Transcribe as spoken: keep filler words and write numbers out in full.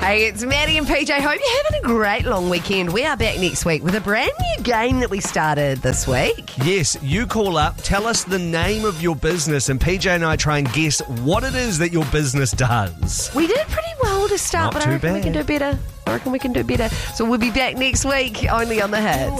Hey, it's Maddie and P J. Hope you're having a great long weekend. We are back next week with a brand new game that we started this week. Yes, you call up, tell us the name of your business, and P J and I try and guess what it is that your business does. We did pretty well to start, Not but too I reckon bad. we can do better. I reckon we can do better. So we'll be back next week, only on The Hits.